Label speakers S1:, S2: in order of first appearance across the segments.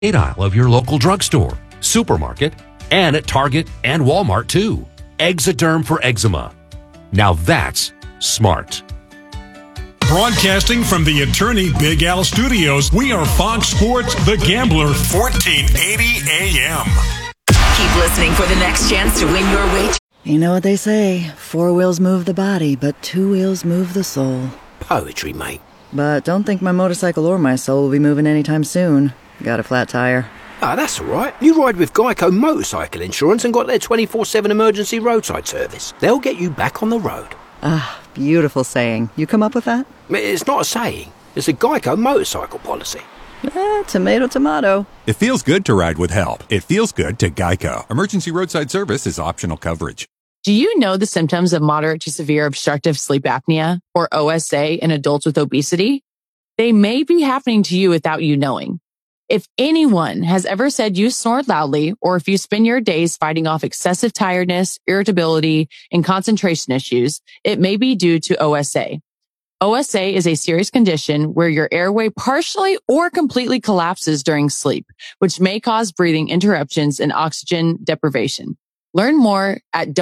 S1: aisle of your local drugstore, supermarket, and at Target and Walmart too. Exoderm for eczema. Now that's smart.
S2: Broadcasting from the Attorney Big Al Studios, we are Fox Sports The Gambler, 1480 AM.
S3: Keep listening for the next chance to win your way.
S4: You know what they say, 4 wheels move the body, but 2 wheels move the soul.
S5: Poetry, mate.
S4: But don't think my motorcycle or my soul will be moving anytime soon. Got a flat tire.
S5: Ah, that's all right. You ride with Geico Motorcycle Insurance and got their 24/7 emergency roadside service. They'll get you back on the road.
S4: Ah, beautiful saying. You come up with that?
S5: It's not a saying. It's a Geico motorcycle policy.
S4: Tomato, tomato.
S6: It feels good to ride with help. It feels good to Geico. Emergency roadside service is optional coverage.
S7: Do you know the symptoms of moderate to severe obstructive sleep apnea, or OSA, in adults with obesity? They may be happening to you without you knowing. If anyone has ever said you snore loudly, or if you spend your days fighting off excessive tiredness, irritability, and concentration issues, it may be due to OSA. OSA is a serious condition where your airway partially or completely collapses during sleep, which may cause breathing interruptions and oxygen deprivation. Learn more at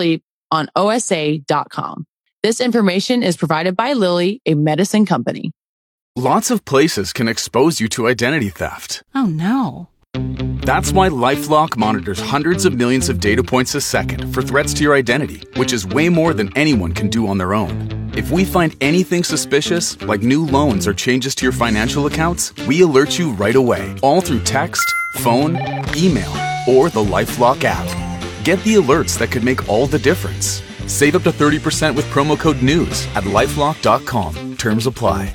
S7: don'tsleeponosa.com. This information is provided by Lilly, a medicine company.
S8: Lots of places can expose you to identity theft.
S9: Oh no.
S8: That's why LifeLock monitors hundreds of millions of data points a second for threats to your identity, which is way more than anyone can do on their own. If we find anything suspicious, like new loans or changes to your financial accounts, we alert you right away, all through text, phone, email, or the LifeLock app. Get the alerts that could make all the difference. Save up to 30% with promo code NEWS at LifeLock.com. Terms apply.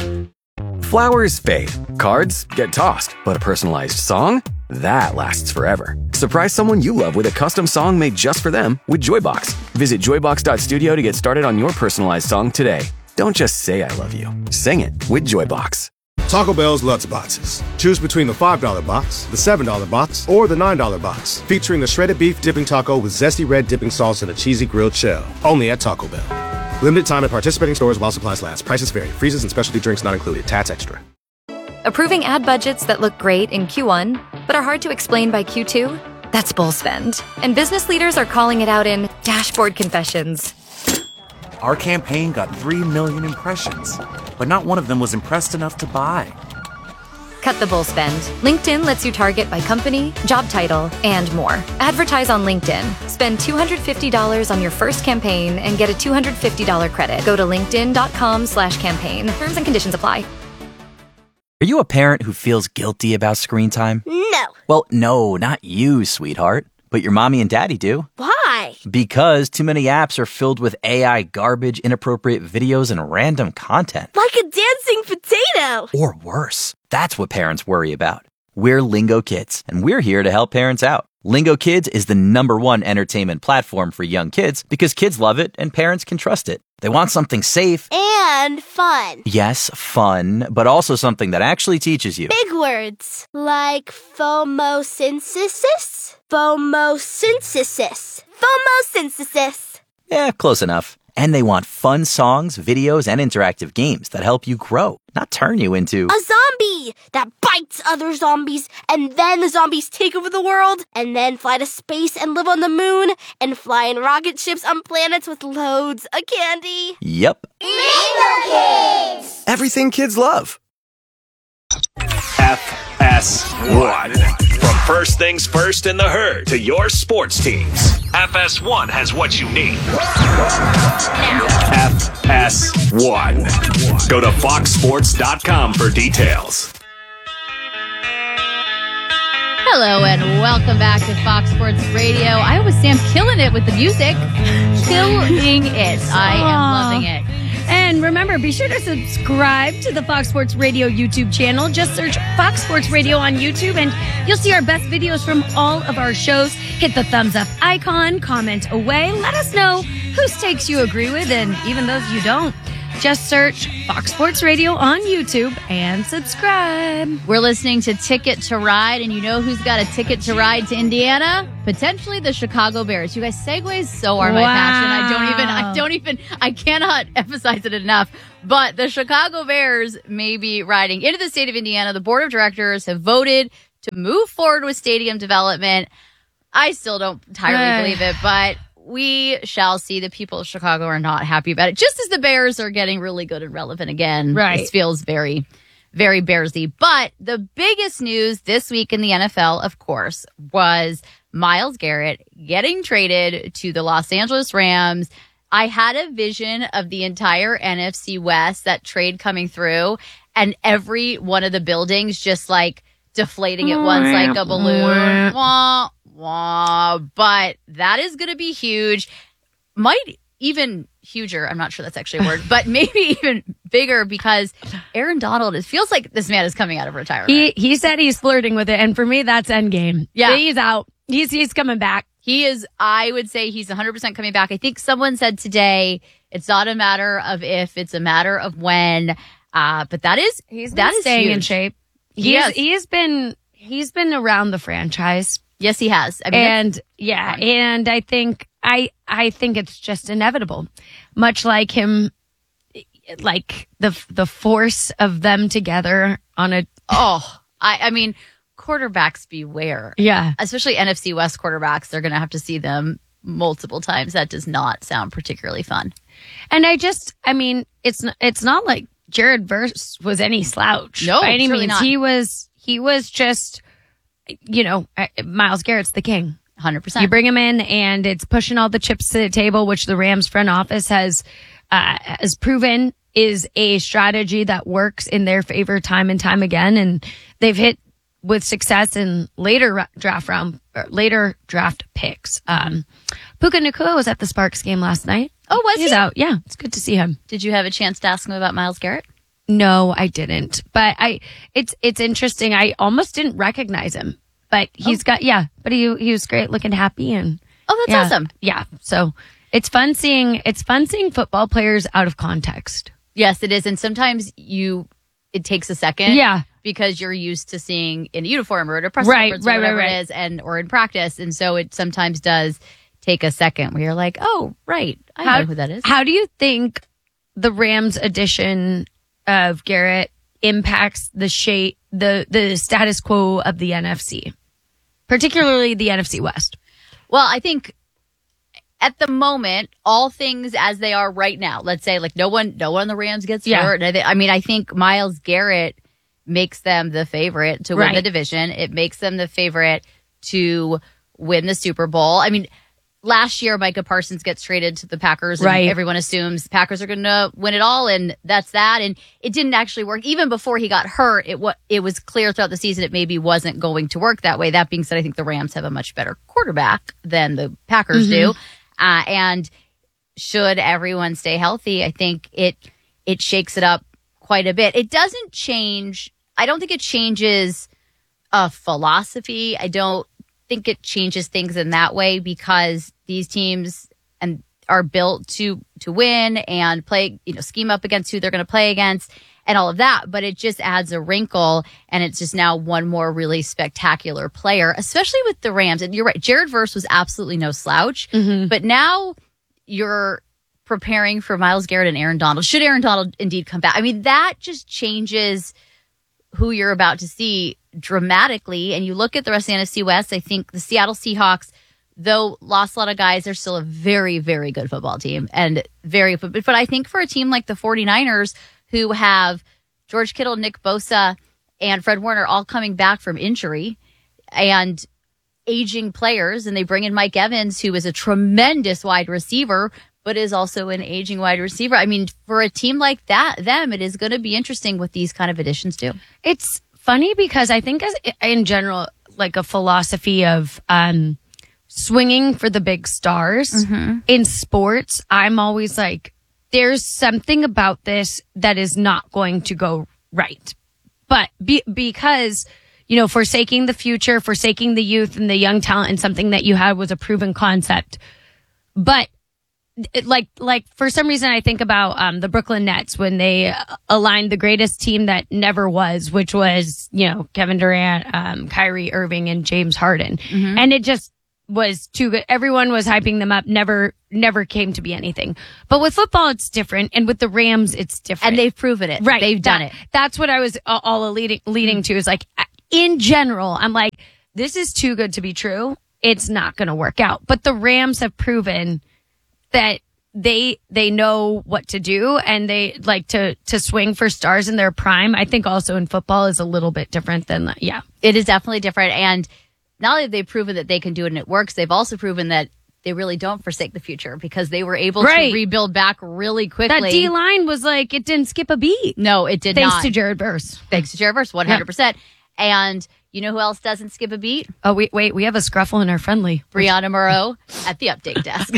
S10: Flowers fade, cards get tossed, but a personalized song? That lasts forever. Surprise someone you love with a custom song made just for them with Joybox. Visit joybox.studio to get started on your personalized song today. Don't just say I love you. Sing it with Joybox.
S11: Taco Bell's Lutz Boxes. Choose between the $5 box, the $7 box, or the $9 box, featuring the shredded beef dipping taco with zesty red dipping sauce and a cheesy grilled shell. Only at Taco Bell. Limited time at participating stores while supplies last. Prices vary. Freezes and specialty drinks not included. Tats extra.
S12: Approving ad budgets that look great in Q1, but are hard to explain by Q2? That's bull spend. And business leaders are calling it out in dashboard confessions.
S13: Our campaign got 3 million impressions, but not one of them was impressed enough to buy.
S12: Cut the bull spend. LinkedIn lets you target by company, job title, and more. Advertise on LinkedIn. Spend $250 on your first campaign and get a $250 credit. Go to linkedin.com/campaign. Terms and conditions apply.
S14: Are you a parent who feels guilty about screen time?
S15: No.
S14: Well, no, not you, sweetheart. But your mommy and daddy do.
S15: Why?
S14: Because too many apps are filled with AI garbage, inappropriate videos, and random content.
S15: Like a dancing potato.
S14: Or worse. That's what parents worry about. We're Lingo Kids, and we're here to help parents out. Lingo Kids is the #1 entertainment platform for young kids because kids love it and parents can trust it. They want something safe.
S15: And fun.
S14: Yes, fun, but also something that actually teaches you.
S15: Big words. Like phomosynthesis? Phomosynthesis. Phomosynthesis.
S14: Yeah, close enough. And they want fun songs, videos, and interactive games that help you grow, not turn you into
S15: a zombie that bites other zombies, and then the zombies take over the world, and then fly to space and live on the moon, and fly in rocket ships on planets with loads of candy.
S14: Yep.
S15: Lingo Kids!
S10: Everything kids love.
S16: FS1. From first things first in the herd to your sports teams, FS1 has what you need. FS1. Go to foxsports.com for details.
S17: Hello and welcome back to Fox Sports Radio. I was Sam killing it with the music. Killing it. I am loving it.
S9: And remember, be sure to subscribe to the Fox Sports Radio YouTube channel. Just search Fox Sports Radio on YouTube and you'll see our best videos from all of our shows. Hit the thumbs up icon, comment away. Let us know whose takes you agree with and even those you don't. Just search Fox Sports Radio on YouTube and subscribe.
S17: We're listening to Ticket to Ride, and you know who's got a ticket to ride to Indiana? Potentially the Chicago Bears. You guys, segues so are my passion. I cannot emphasize it enough. But the Chicago Bears may be riding into the state of Indiana. The board of directors have voted to move forward with stadium development. I still don't entirely believe it, but we shall see. The people of Chicago are not happy about it. Just as the Bears are getting really good and relevant again.
S9: Right.
S17: This feels very, very Bearsy. But the biggest news this week in the NFL, of course, was Myles Garrett getting traded to the Los Angeles Rams. I had a vision of the entire NFC West, that trade coming through, and every one of the buildings just like deflating at once like a balloon. Wah, wah. But that is going to be huge. Might even huger. I'm not sure that's actually a word, but maybe even bigger, because Aaron Donald, it feels like this man is coming out of retirement.
S9: He said he's flirting with it, and for me, that's endgame.
S17: Yeah.
S9: He's out. He's coming back.
S17: He is, I would say he's 100% coming back. I think someone said today, it's not a matter of if, it's a matter of when. But that is,
S9: he's
S17: that is
S9: staying
S17: huge.
S9: in shape. He's been around the franchise.
S17: Yes, he has. I mean,
S9: and I think it's just inevitable. Much like him, like the force of them together on a.
S17: I mean, quarterbacks beware.
S9: Yeah.
S17: Especially NFC West quarterbacks. They're going to have to see them multiple times. That does not sound particularly fun.
S9: And it's not like Jared Verse was any slouch.
S17: No,
S9: by any
S17: certainly
S9: means.
S17: not.
S9: He was just, Myles Garrett's the king.
S17: 100%.
S9: You bring him in, and it's pushing all the chips to the table, which the Rams front office has proven is a strategy that works in their favor time and time again. And they've hit with success in later draft picks. Puka Nacua was at the Sparks game last night.
S17: Oh, was he?
S9: He's out. Yeah, it's good to see him.
S17: Did you have a chance to ask him about Myles Garrett?
S9: No, I didn't. But it's interesting. I almost didn't recognize him. But he's but he was great, looking happy, and
S17: that's awesome.
S9: Yeah. So it's fun seeing football players out of context.
S17: Yes, it is. And sometimes it takes a second.
S9: Yeah.
S17: Because you're used to seeing in a uniform or at a press conference or whatever it is, or in practice. And so it sometimes does take a second where you're like, oh, right. I know who that is.
S9: How do you think the Rams addition of Garrett impacts the status quo of the NFC, particularly the NFC West?
S17: Well, I think at the moment, all things as they are right now, let's say like no one on the Rams gets hurt. I think Myles Garrett makes them the favorite to win the division. It makes them the favorite to win the Super Bowl. I mean, last year, Micah Parsons gets traded to the Packers, and everyone assumes the Packers are going to win it all, and that's that. And it didn't actually work. Even before he got hurt, it was clear throughout the season it maybe wasn't going to work that way. That being said, I think the Rams have a much better quarterback than the Packers do. And should everyone stay healthy, I think it shakes it up quite a bit. It doesn't change. I don't think it changes a philosophy. I don't think it changes things in that way, because these teams are built to win and play, scheme up against who they're going to play against and all of that. But it just adds a wrinkle, and it's just now one more really spectacular player, especially with the Rams. And you're right, Jared Verse was absolutely no slouch, but now you're preparing for Myles Garrett and Aaron Donald. Should Aaron Donald indeed come back? I mean, that just changes who you're about to see dramatically. And you look at the rest of the NFC West, I think the Seattle Seahawks, though lost a lot of guys, they're still a very, very good football team. But I think for a team like the 49ers, who have George Kittle, Nick Bosa, and Fred Warner all coming back from injury and aging players, and they bring in Mike Evans, who is a tremendous wide receiver, but is also an aging wide receiver. I mean, for a team like it is going to be interesting what these kind of additions do.
S9: It's funny because I think in general, like a philosophy of swinging for the big stars in sports, I'm always like, there's something about this that is not going to go right. But because, forsaking the future, forsaking the youth and the young talent, and something that you had was a proven concept. But like for some reason, I think about the Brooklyn Nets when they aligned the greatest team that never was, which was, Kevin Durant, Kyrie Irving, and James Harden. And it just was too good. Everyone was hyping them up, never came to be anything. But with football, it's different. And with the Rams, it's different.
S17: And they've proven it.
S9: Right.
S17: They've done it.
S9: That's what I was all leading to, is like, in general, I'm like, this is too good to be true. It's not going to work out. But the Rams have proven that they know what to do, and they like to swing for stars in their prime. I think also in football is a little bit different than that. Yeah,
S17: it is definitely different. And not only have they proven that they can do it and it works, they've also proven that they really don't forsake the future, because they were able to rebuild back really quickly.
S9: That D-line was like, it didn't skip a beat.
S17: No, it did not.
S9: Thanks to Jared Verse.
S17: 100%. Yeah. And you know who else doesn't skip a beat?
S9: Oh, wait, we have a scruffle in our friendly.
S17: Brianna Moreau at the update desk.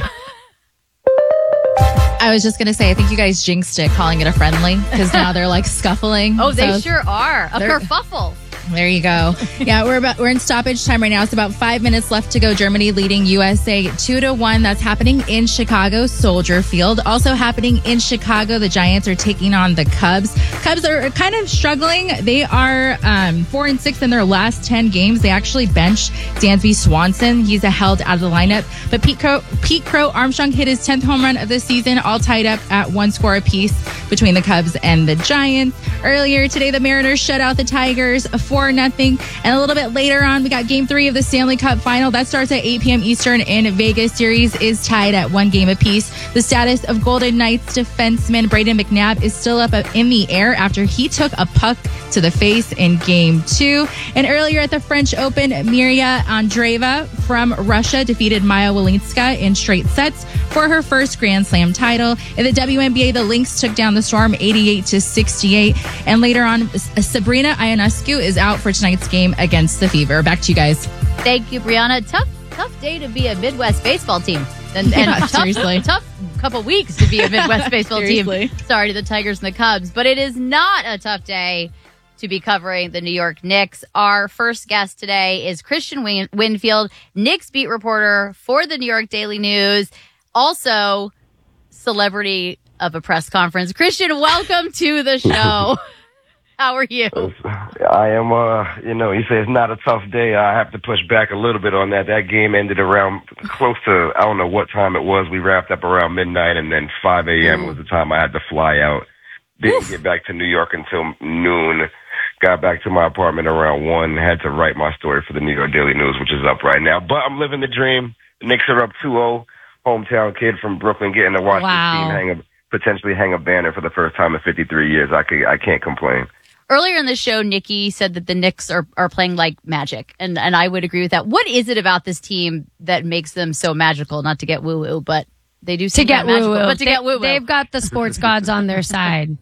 S18: I was just going to say, I think you guys jinxed it calling it a friendly, because now they're like scuffling.
S17: Oh, they sure are. A kerfuffle.
S18: There you go. Yeah, we're in stoppage time right now. It's about 5 minutes left to go. Germany leading USA 2-1. That's happening in Chicago, Soldier Field. Also happening in Chicago, the Giants are taking on the Cubs. Cubs are kind of struggling. They are 4-6 in their last 10 games. They actually benched Dansby Swanson. He's held out of the lineup. But Pete Crow Armstrong hit his 10th home run of the season, all tied up at 1 score apiece between the Cubs and the Giants. Earlier today, the Mariners shut out the Tigers 4-0. And a little bit later on, we got Game 3 of the Stanley Cup Final. That starts at 8 p.m. Eastern in Vegas. Series is tied at 1 game apiece. The status of Golden Knights defenseman Brayden McNabb is still up in the air after he took a puck to the face in Game 2. And earlier at the French Open, Miria Andreeva from Russia defeated Maya Walinska in straight sets for her first Grand Slam title. In the WNBA, the Lynx took down the Storm 88-68. And later on, Sabrina Ionescu is out for tonight's game against the Fever. Back to you guys.
S17: Thank you, Brianna. Tough day to be a Midwest baseball team. And
S18: seriously.
S17: Tough couple weeks to be a Midwest baseball team. Sorry to the Tigers and the Cubs. But it is not a tough day to be covering the New York Knicks. Our first guest today is Christian Winfield, Knicks beat reporter for the New York Daily News, also celebrity of a press conference. Christian, welcome to the show. How are you?
S19: I am, you say it's not a tough day. I have to push back a little bit on that. That game ended around close to, I don't know what time it was. We wrapped up around midnight, and then 5 a.m. was the time I had to fly out. Didn't get back to New York until noon. Got back to my apartment around 1. Had to write my story for the New York Daily News, which is up right now. But I'm living the dream. The Knicks are up 2-0. Hometown kid from Brooklyn getting to watch this team potentially hang a banner for the first time in 53 years. I can't complain.
S17: Earlier in the show, Nikki said that the Knicks are playing like magic, and I would agree with that. What is it about this team that makes them so magical? Not to get woo-woo, but they do seem to get magical. But to get woo-woo.
S9: They've got the sports gods on their side.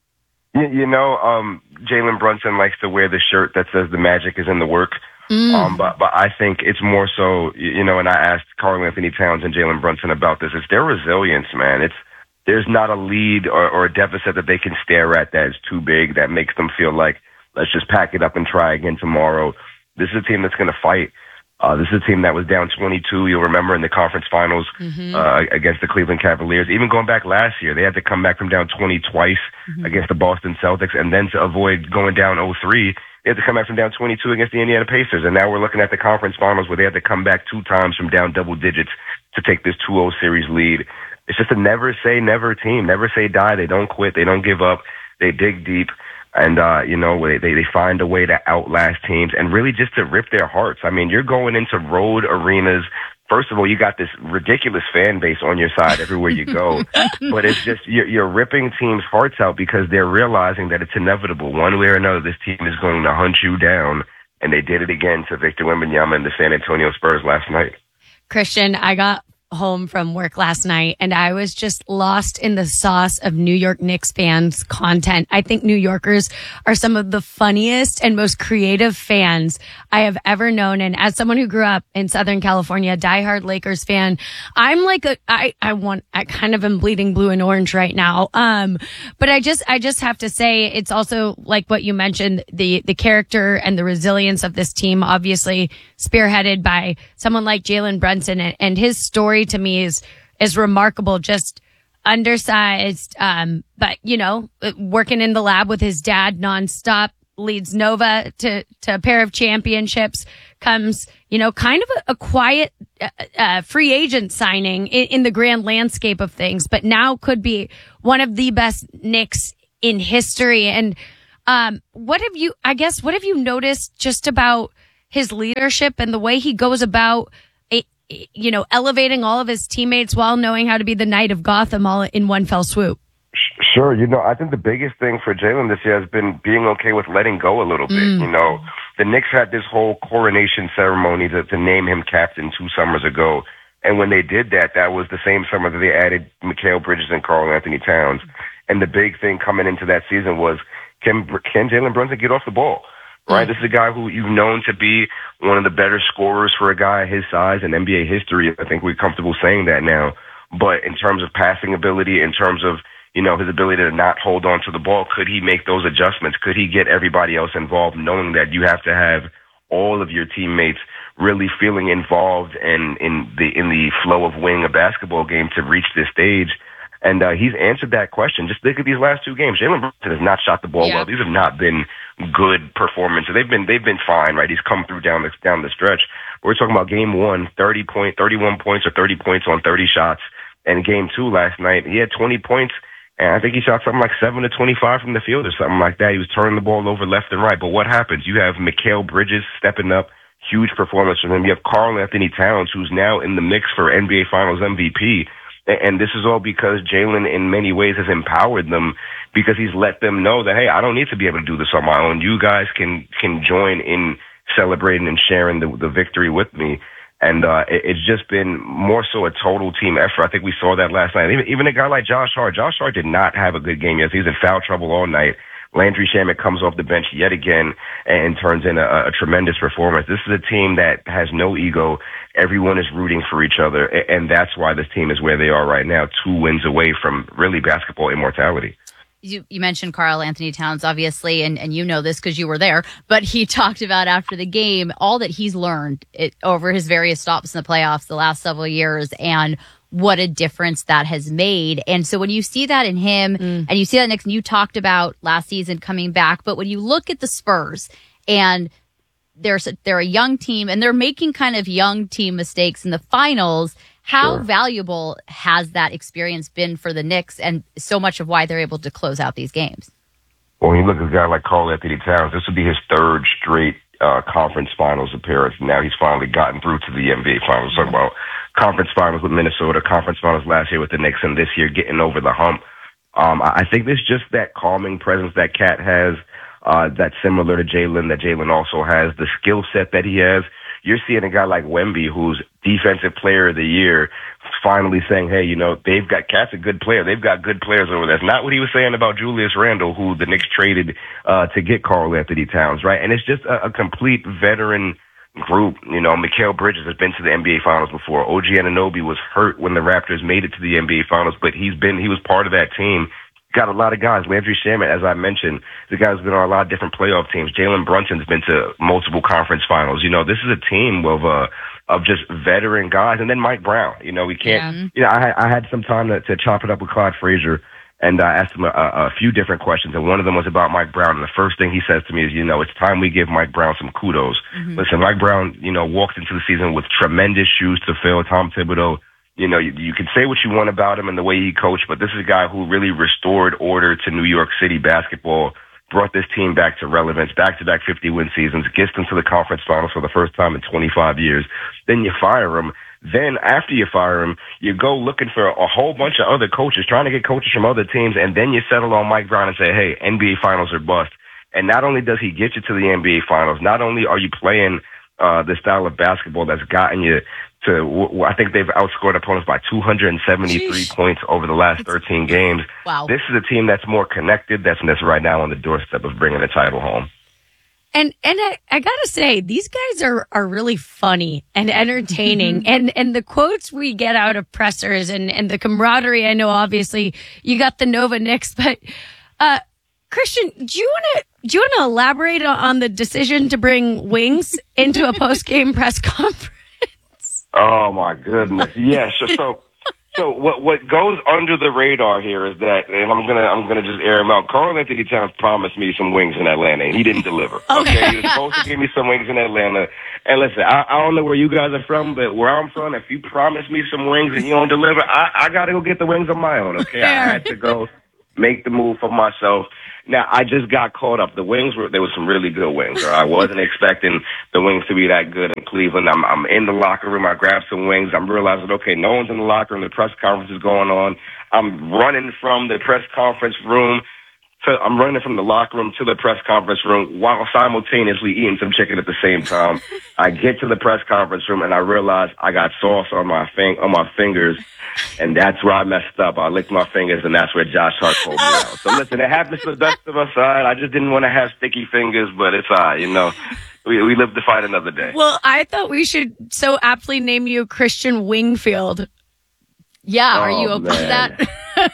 S19: Jalen Brunson likes to wear the shirt that says the magic is in the work. But I think it's more so, and I asked Karl-Anthony Towns and Jalen Brunson about this. It's their resilience, man. There's not a lead or a deficit that they can stare at that is too big, that makes them feel like, let's just pack it up and try again tomorrow. This is a team that's going to fight. This is a team that was down 22, you'll remember, in the conference finals against the Cleveland Cavaliers. Even going back last year, they had to come back from down 20 twice against the Boston Celtics, and then to avoid going down 0-3, they had to come back from down 22 against the Indiana Pacers. And now we're looking at the conference finals where they had to come back 2 times from down double digits to take this 2-0 series lead. It's just a never say never team. Never say die. They don't quit. They don't give up. They dig deep. And, they find a way to outlast teams and really just to rip their hearts. I mean, you're going into road arenas. First of all, you got this ridiculous fan base on your side everywhere you go. But it's just, you're ripping teams' hearts out because they're realizing that it's inevitable. One way or another, this team is going to hunt you down. And they did it again to Victor Wembanyama and the San Antonio Spurs last night.
S9: Christian, I got home from work last night and I was just lost in the sauce of New York Knicks fans content. I think New Yorkers are some of the funniest and most creative fans I have ever known. And as someone who grew up in Southern California, diehard Lakers fan, I'm like I kind of am bleeding blue and orange right now. But I just have to say it's also like what you mentioned, the character and the resilience of this team, obviously spearheaded by someone like Jalen Brunson, and his story to me is remarkable. Just undersized, but working in the lab with his dad nonstop, leads Nova to a pair of championships, comes, kind of a quiet, free agent signing in the grand landscape of things, but now could be one of the best Knicks in history. And What have you noticed just about his leadership and the way he goes about, elevating all of his teammates while knowing how to be the Knight of Gotham all in one fell swoop?
S19: Sure. I think the biggest thing for Jalen this year has been being okay with letting go a little bit. The Knicks had this whole coronation ceremony to name him captain 2 summers ago. And when they did that, that was the same summer that they added Mikal Bridges and Karl Anthony Towns. And the big thing coming into that season was, can Jalen Brunson get off the ball? Right? This is a guy who you've known to be one of the better scorers for a guy his size in NBA history. I think we're comfortable saying that now. But in terms of passing ability, in terms of, his ability to not hold on to the ball, could he make those adjustments? Could he get everybody else involved, knowing that you have to have all of your teammates really feeling involved in the flow of winning a basketball game to reach this stage? And he's answered that question. Just look at these last 2 games. Jalen Brunson has not shot the ball well. These have not been good performances. They've been fine, right? He's come through down the stretch. We're talking about game 1, 31 points or 30 points on 30 shots. And game 2 last night, he had 20 points. And I think he shot something like 7 to 25 from the field or something like that. He was turning the ball over left and right. But what happens? You have Mikal Bridges stepping up. Huge performance from him. You have Karl Anthony Towns, who's now in the mix for NBA Finals MVP. And this is all because Jalen, in many ways, has empowered them, because he's let them know that, hey, I don't need to be able to do this on my own. You guys can join in celebrating and sharing the victory with me. And it's just been more so a total team effort. I think we saw that last night. Even a guy like Josh Hart. Josh Hart did not have a good game yesterday. He was in foul trouble all night. Landry Shamet comes off the bench yet again and turns in a tremendous performance. This is a team that has no ego. Everyone is rooting for each other, and that's why this team is where they are right now, 2 wins away from really basketball immortality.
S17: You mentioned Karl Anthony Towns, obviously, and you know this because you were there, but he talked about after the game all that he's learned over his various stops in the playoffs the last several years, and what a difference that has made. And so when you see that in him, and you see that next, and you talked about last season coming back, but when you look at the Spurs, and they're a young team, and they're making kind of young team mistakes in the finals, how valuable has that experience been for the Knicks, and so much of why they're able to close out these games?
S19: Well, when you look at a guy like Karl Anthony Towns, this would be his 3rd straight conference finals appearance. Now he's finally gotten through to the NBA finals. Talking about conference finals with Minnesota, conference finals last year with the Knicks, and this year getting over the hump. I think there's just that calming presence that Cat has, that's similar to Jalen, that Jalen also has, the skill set that he has. You're seeing a guy like Wemby, who's Defensive Player of the Year, finally saying, hey, they've got Cat's a good player. They've got good players over there. That's not what he was saying about Julius Randle, who the Knicks traded to get Karl Anthony Towns, right? And it's just a complete veteran group. Mikal Bridges has been to the NBA Finals before. OG Anunoby was hurt when the Raptors made it to the NBA Finals, but he was part of that team. Got a lot of guys. Landry Shamet, as I mentioned, the guy's been on a lot of different playoff teams. Jalen Brunson's been to multiple conference finals. This is a team of just veteran guys. And then Mike Brown. We can't. I had some time to chop it up with Clyde Frazier, and I asked him a few different questions, and one of them was about Mike Brown. And the first thing he says to me is, it's time we give Mike Brown some kudos. Listen, Mike Brown, walked into the season with tremendous shoes to fill. Tom Thibodeau. You can say what you want about him and the way he coached, but this is a guy who really restored order to New York City basketball, brought this team back to relevance, back-to-back 50-win seasons, gets them to the conference finals for the first time in 25 years. Then you fire him. Then after you fire him, you go looking for a whole bunch of other coaches, trying to get coaches from other teams, and then you settle on Mike Brown and say, hey, NBA Finals are bust. And not only does he get you to the NBA Finals, not only are you playing the style of basketball that's gotten you to, I think they've outscored opponents by 273 points over the last 13 games.
S9: Wow.
S19: This is a team that's more connected, that's right now on the doorstep of bringing the title home.
S9: And I gotta say, these guys are really funny and entertaining. and the quotes we get out of pressers and the camaraderie, I know obviously you got the Nova Knicks, but Christian, do you want to elaborate on the decision to bring wings into a post-game press conference?
S19: Oh my goodness. Yes. So what goes under the radar here is that, and I'm gonna just air him out. Karl Anthony Towns promised me some wings in Atlanta, and he didn't deliver. Okay, he was supposed to give me some wings in Atlanta. And listen, I don't know where you guys are from, but where I'm from, if you promise me some wings and you don't deliver, I gotta go get the wings on my own. Okay, I had to go make the move for myself. Now, I just got caught up. The wings there was some really good wings. I wasn't expecting the wings to be that good in Cleveland. I'm in the locker room. I grabbed some wings. I'm realizing, okay, no one's in the locker room. The press conference is going on. I'm running from the press conference room. I'm running from the locker room to the press conference room while simultaneously eating some chicken at the same time. I get to the press conference room and I realize I got sauce on my fingers, and that's where I messed up. I licked my fingers, and that's where Josh Hart pulled me out. So listen, it happens to the best of us. I just didn't want to have sticky fingers, but it's we live to fight another day.
S9: Well, I thought we should so aptly name you Christian Wingfield.
S17: Yeah, are you open to that?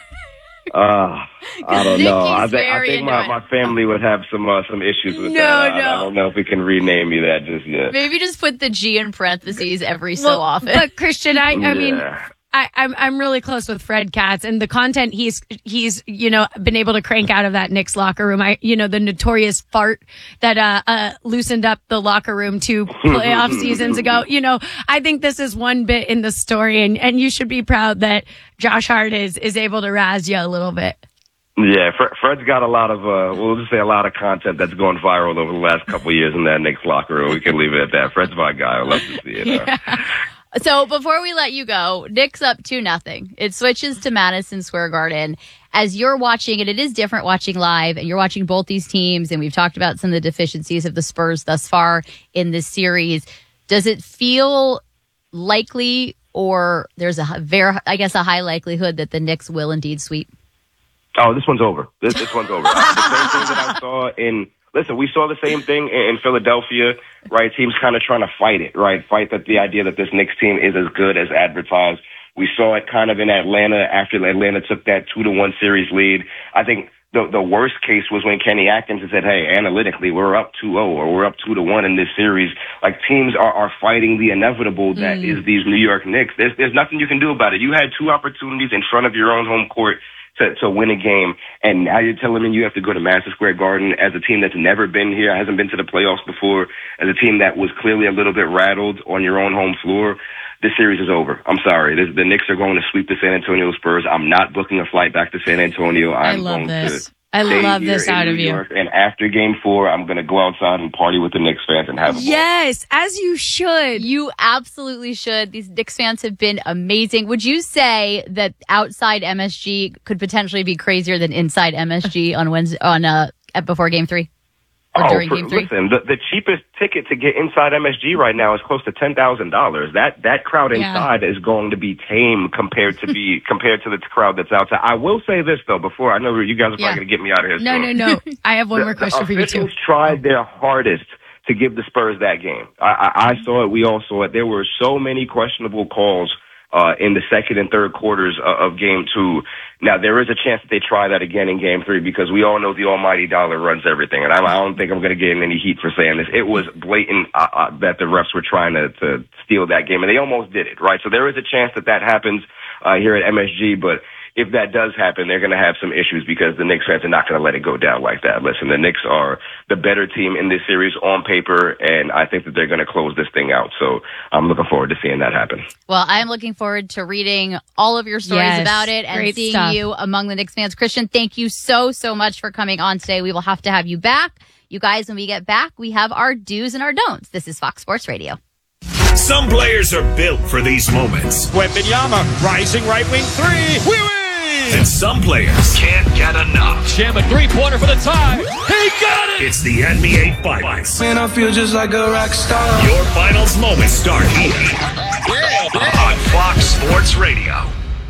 S19: I don't know. I think my family would have some issues with that. I don't know if we can rename me that just yet.
S17: Maybe just put the G in parentheses every so often.
S9: But Christian, I mean, I'm really close with Fred Katz, and the content he's been able to crank out of that Knicks locker room. The notorious fart that loosened up the locker room 2 playoff seasons ago. I think this is one bit in the story, and you should be proud that Josh Hart is able to razz you a little bit.
S19: Yeah, Fred's got a lot of, we'll just say a lot of content that's gone viral over the last couple of years in that Knicks locker room. We can leave it at that. Fred's my guy. I love to see it.
S17: Yeah. So before we let you go, Knicks up 2-0. It switches to Madison Square Garden. As you're watching it is different watching live, and you're watching both these teams, and we've talked about some of the deficiencies of the Spurs thus far in this series. Does it feel likely, or there's a high likelihood that the Knicks will indeed sweep?
S19: Oh, this one's over. This one's over. The same thing that I saw Listen, we saw the same thing in Philadelphia, right? Teams kind of trying to fight it, right? Fight the idea that this Knicks team is as good as advertised. We saw it kind of in Atlanta after Atlanta took that 2-1 series lead. I think the worst case was when Kenny Atkinson said, hey, analytically, we're up 2-0 or we're up 2-1 in this series. Like, teams are fighting the inevitable that is these New York Knicks. There's nothing you can do about it. You had 2 opportunities in front of your own home court to win a game, and now you're telling me you have to go to Madison Square Garden as a team that's never been here, hasn't been to the playoffs before, as a team that was clearly a little bit rattled on your own home floor. This series is over. I'm sorry. The Knicks are going to sweep the San Antonio Spurs. I'm not booking a flight back to San Antonio.
S9: I love this out of you.
S19: And after Game 4, I'm going to go outside and party with the Knicks fans and have a ball.
S9: Yes, as you should.
S17: You absolutely should. These Knicks fans have been amazing. Would you say that outside MSG could potentially be crazier than inside MSG on Wednesday before Game 3? Or during Game 3?
S19: Listen, the cheapest ticket to get inside MSG right now is close to $10,000. That crowd inside is going to be tame compared to the crowd that's outside. I will say this though, before I know you guys are probably going to get me out of here.
S9: No. I have one more question for you too.
S19: The officials tried their hardest to give the Spurs that game. I saw it. We all saw it. There were so many questionable calls in the second and third quarters of Game 2. Now, there is a chance that they try that again in Game 3 because we all know the almighty dollar runs everything. And I don't think I'm going to get in any heat for saying this. It was blatant that the refs were trying to steal that game, and they almost did it, right? So there is a chance that happens here at MSG, but if that does happen, they're going to have some issues because the Knicks fans are not going to let it go down like that. Listen, the Knicks are the better team in this series on paper, and I think that they're going to close this thing out. So I'm looking forward to seeing that happen.
S17: Well, I'm looking forward to reading all of your stories about it and seeing you among the Knicks fans. Christian, thank you so much for coming on today. We will have to have you back. You guys, when we get back, we have our do's and our don'ts. This is Fox Sports Radio.
S16: Some players are built for these moments.
S2: Wembanyama, rising right wing three. We win!
S16: And some players can't get enough.
S20: Jam a three-pointer for the tie. He got it!
S16: It's the NBA Finals.
S20: Man, I feel just like a rock star.
S16: Your finals moments start here on Fox Sports Radio.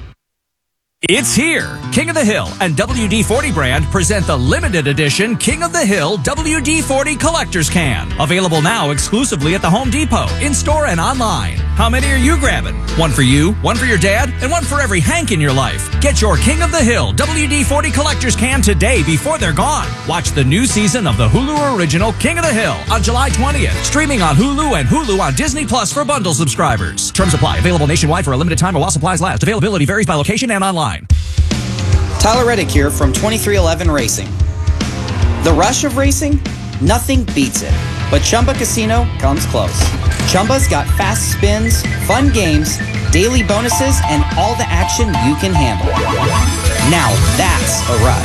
S21: It's here. King of the Hill and WD-40 brand present the limited edition King of the Hill WD-40 Collector's Can. Available now exclusively at the Home Depot, in-store and online. How many are you grabbing? One for you, one for your dad, and one for every Hank in your life. Get your King of the Hill WD-40 Collector's Can today before they're gone. Watch the new season of the Hulu original King of the Hill on July 20th. Streaming on Hulu and Hulu on Disney Plus for bundle subscribers. Terms apply. Available nationwide for a limited time or while supplies last. Availability varies by location and online.
S22: Tyler Reddick here from 2311 Racing. The rush of racing? Nothing beats it. But Chumba Casino comes close. Chumba's got fast spins, fun games, daily bonuses, and all the action you can handle. Now that's a ride.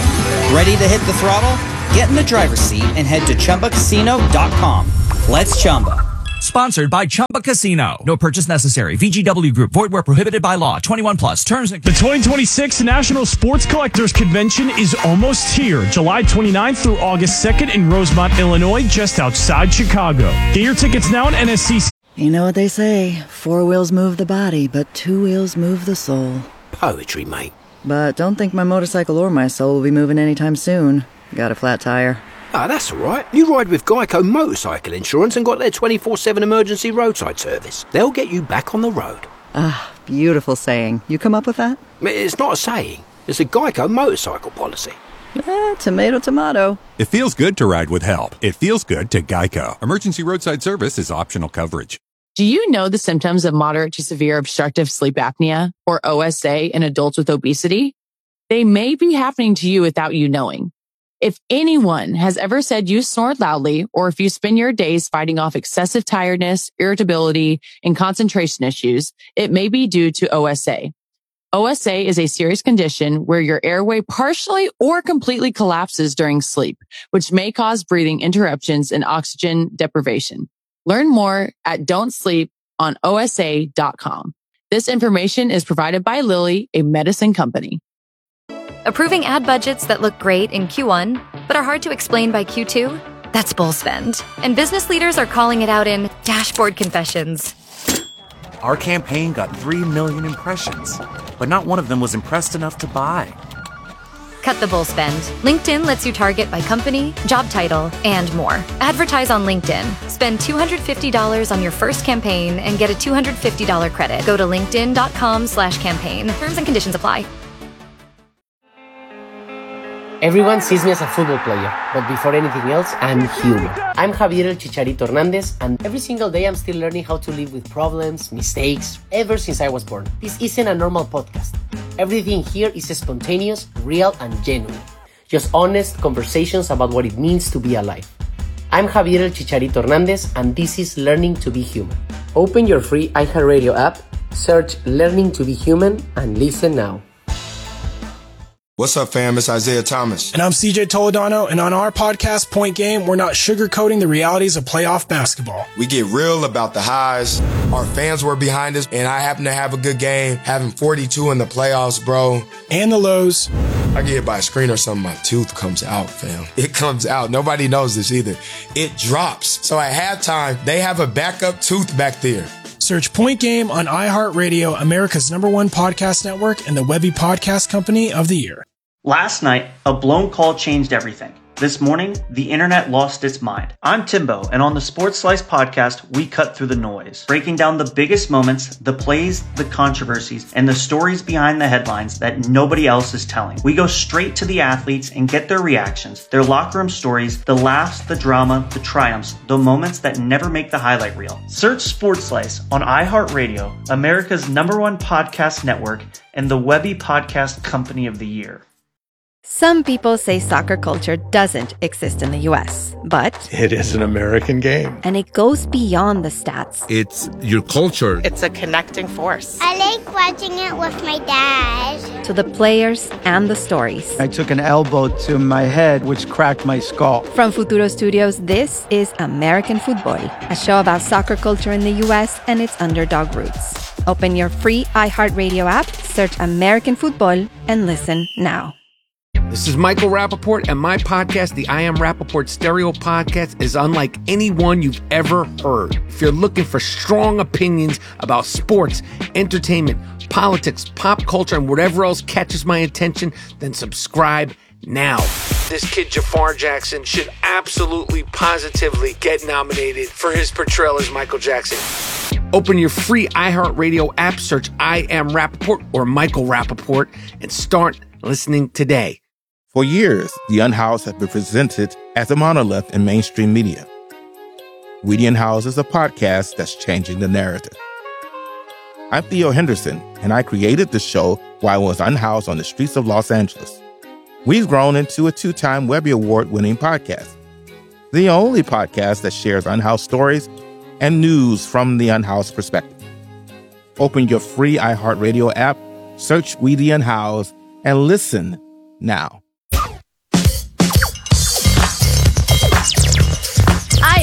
S22: Ready to hit the throttle? Get in the driver's seat and head to ChumbaCasino.com. Let's Chumba.
S21: Sponsored by Chumba Casino. No purchase necessary. VGW Group. Void where prohibited by law. 21 plus. Terms and
S1: The 2026 National Sports Collectors Convention is almost here. July 29th through August 2nd in Rosemont, Illinois, just outside Chicago. Get your tickets now at NSCC.
S4: You know what they say, 4 wheels move the body, but 2 wheels move the soul.
S5: Poetry, mate.
S4: But don't think my motorcycle or my soul will be moving anytime soon. Got a flat tire.
S5: Ah, that's all right. You ride with Geico Motorcycle Insurance and got their 24/7 emergency roadside service. They'll get you back on the road.
S4: Ah, beautiful saying. You come up with that?
S5: It's not a saying. It's a Geico motorcycle policy.
S4: Tomato, tomato.
S6: It feels good to ride with help. It feels good to Geico. Emergency roadside service is optional coverage.
S7: Do you know the symptoms of moderate to severe obstructive sleep apnea, or OSA, in adults with obesity? They may be happening to you without you knowing. If anyone has ever said you snored loudly, or if you spend your days fighting off excessive tiredness, irritability, and concentration issues, it may be due to OSA. OSA is a serious condition where your airway partially or completely collapses during sleep, which may cause breathing interruptions and oxygen deprivation. Learn more at don'tsleeponosa.com. This information is provided by Lilly, a medicine company.
S12: Approving ad budgets that look great in Q1, but are hard to explain by Q2? That's bull spend. And business leaders are calling it out in dashboard confessions.
S13: Our campaign got 3 million impressions, but not one of them was impressed enough to buy.
S12: Cut the bull spend. LinkedIn lets you target by company, job title, and more. Advertise on LinkedIn. Spend $250 on your first campaign and get a $250 credit. Go to linkedin.com/campaign. Terms and conditions apply.
S3: Everyone sees me as a football player, but before anything else, I'm human. I'm Javier El Chicharito Hernandez, and every single day I'm still learning how to live with problems, mistakes, ever since I was born. This isn't a normal podcast. Everything here is spontaneous, real, and genuine. Just honest conversations about what it means to be alive. I'm Javier El Chicharito Hernandez, and this is Learning to be Human. Open your free iHeartRadio app, search Learning to be Human, and listen now.
S23: What's up, fam? It's Isaiah Thomas.
S1: And I'm CJ Toledano, and on our podcast, Point Game, we're not sugarcoating the realities of playoff basketball.
S23: We get real about the highs. Our fans were behind us, and I happen to have a good game, having 42 in the playoffs, bro.
S1: And the lows.
S23: I get hit by a screen or something, my tooth comes out, fam. It comes out. Nobody knows this either. It drops. So at halftime, they have a backup tooth back there.
S1: Search Point Game on iHeartRadio, America's #1 podcast network, and the Webby Podcast Company of the Year.
S24: Last night, a blown call changed everything. This morning, the internet lost its mind. I'm Timbo, and on the Sports Slice podcast, we cut through the noise, breaking down the biggest moments, the plays, the controversies, and the stories behind the headlines that nobody else is telling. We go straight to the athletes and get their reactions, their locker room stories, the laughs, the drama, the triumphs, the moments that never make the highlight reel. Search Sports Slice on iHeartRadio, America's #1 podcast network, and the Webby Podcast Company of the Year.
S25: Some people say soccer culture doesn't exist in the U.S., but
S26: it is an American game.
S25: And it goes beyond the stats.
S26: It's your culture.
S27: It's a connecting force.
S28: I like watching it with my dad.
S25: To the players and the stories.
S29: I took an elbow to my head, which cracked my skull.
S25: From Futuro Studios, this is American Football, a show about soccer culture in the U.S. and its underdog roots. Open your free iHeartRadio app, search American Football, and listen now.
S5: This is Michael Rappaport, and my podcast, the I Am Rappaport Stereo Podcast, is unlike any one you've ever heard. If you're looking for strong opinions about sports, entertainment, politics, pop culture, and whatever else catches my attention, then subscribe now. This kid, Jafar Jackson, should absolutely, positively get nominated for his portrayal as Michael Jackson. Open your free iHeartRadio app, search I Am Rappaport or Michael Rappaport, and start listening today.
S30: For years, The Unhoused has been presented as a monolith in mainstream media. We The Unhoused is a podcast that's changing the narrative. I'm Theo Henderson, and I created the show while I was unhoused on the streets of Los Angeles. We've grown into a 2-time Webby Award-winning podcast. The only podcast that shares unhoused stories and news from the unhoused perspective. Open your free iHeartRadio app, search We The Unhoused, and listen now.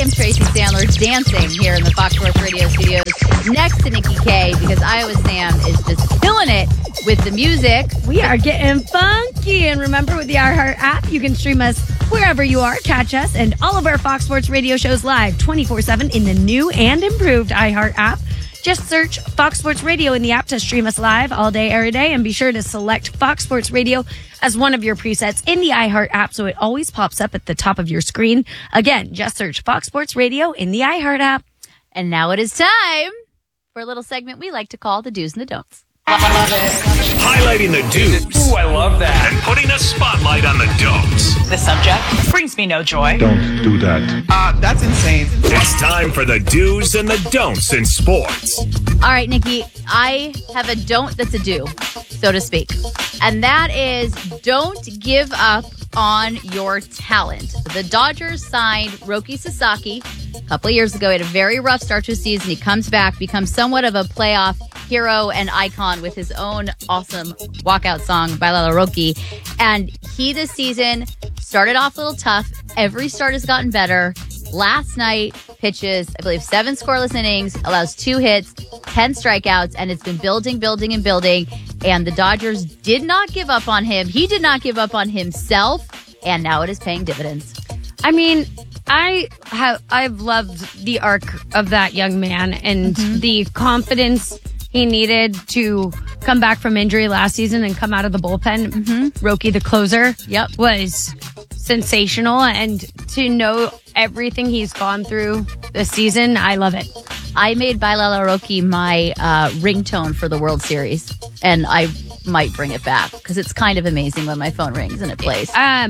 S8: am Tracy Sandler dancing here in the Fox Sports Radio studios next to Nikki K because Iowa Sam is just killing it with the music.
S9: We are getting funky. And remember, with the iHeart app, you can stream us wherever you are. Catch us and all of our Fox Sports Radio shows live 24/7 in the new and improved iHeart app. Just search Fox Sports Radio in the app to stream us live all day, every day. And be sure to select Fox Sports Radio as one of your presets in the iHeart app so it always pops up at the top of your screen. Again, just search Fox Sports Radio in the iHeart app.
S8: And now it is time for a little segment we like to call the do's and the don'ts.
S16: Highlighting the do's.
S10: Ooh, I love that.
S16: And putting a spotlight on the don'ts.
S10: The subject brings me no joy.
S26: Don't do that.
S10: That's insane.
S16: It's time for the do's and the don'ts in sports.
S8: All right, Nikki, I have a don't that's a do, so to speak. And that is don't give up on your talent. The Dodgers signed Roki Sasaki a couple of years ago. He had a very rough start to the season. He comes back, becomes somewhat of a playoff hero and icon with his own awesome walkout song, Bailala Roki. And he this season started off a little tough. Every start has gotten better. Last night, pitches, I believe, 7 scoreless innings, allows 2 hits, 10 strikeouts, and it's been building. And the Dodgers did not give up on him. He did not give up on himself, and now it is paying dividends.
S9: I mean, I've loved the arc of that young man and the confidence he needed to come back from injury last season and come out of the bullpen. Roki, the closer, was sensational. And to know everything he's gone through this season, I love it.
S8: I made Bailala Roki my ringtone for the World Series, and I might bring it back because it's kind of amazing when my phone rings and it plays.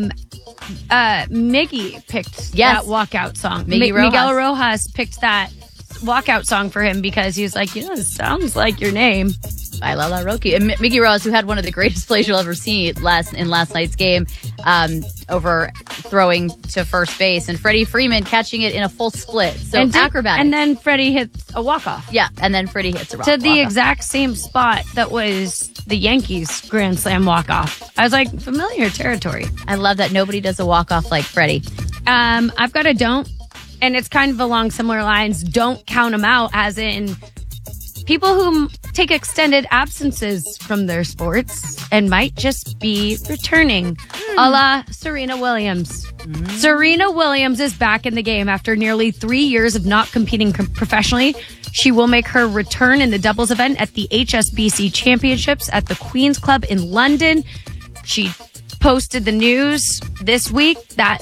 S9: Miggy picked that walkout song. Miguel Rojas picked that walkout song for him because he was like, it sounds like your name.
S8: Bailala Roki. And Miggy Rojas, who had one of the greatest plays you'll ever see in last night's game, over throwing to first base, and Freddie Freeman catching it in a full split. So acrobatic.
S9: And then Freddie hits a walk-off.
S8: Yeah, and then Freddie hits a walk-off.
S9: To the exact same spot that was the Yankees Grand Slam walk-off. I was like, familiar territory.
S8: I love that nobody does a walk-off like Freddie.
S9: I've got a don't, and it's kind of along similar lines. Don't count them out, as in people who take extended absences from their sports and might just be returning. A la Serena Williams. Serena Williams is back in the game after nearly 3 years of not competing professionally. She will make her return in the doubles event at the HSBC Championships at the Queen's Club in London. She posted the news this week